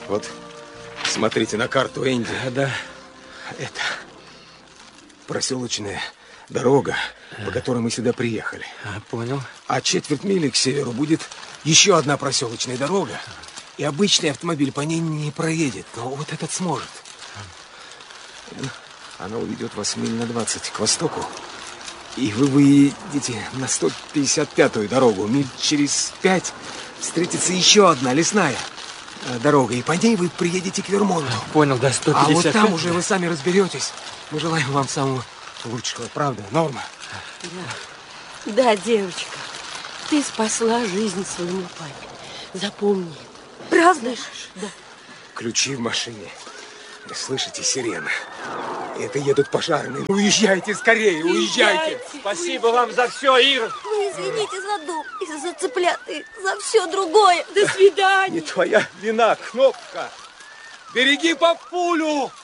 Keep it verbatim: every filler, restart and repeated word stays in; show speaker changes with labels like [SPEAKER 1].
[SPEAKER 1] Вот, смотрите на карту Энди.
[SPEAKER 2] А, да.
[SPEAKER 1] Это проселочная дорога, а. по которой мы сюда приехали.
[SPEAKER 2] А, понял.
[SPEAKER 1] А четверть мили к северу будет еще одна проселочная дорога. И обычный автомобиль по ней не проедет. Но вот этот сможет. Она уведет вас миль на двадцать к востоку. И вы выедете на сто пятьдесят пятую дорогу. Миль через пять встретится еще одна лесная дорога. И по ней вы приедете к Вермонту.
[SPEAKER 2] Понял, да, сто пятьдесят пять.
[SPEAKER 1] А вот там уже вы сами разберетесь. Мы желаем вам самого лучшего. Правда, Норма?
[SPEAKER 3] Да, да, девочка. Ты спасла жизнь своему папе. Запомни. Правда? Да.
[SPEAKER 1] Ключи в машине. Слышите, сирена? Это едут пожарные. Уезжайте скорее, уезжайте. уезжайте.
[SPEAKER 2] Спасибо вам за все, Ира.
[SPEAKER 4] Вы извините за дом, и за цыплят, и за все другое. До свидания.
[SPEAKER 1] Не твоя вина, Кнопка. Береги папулю.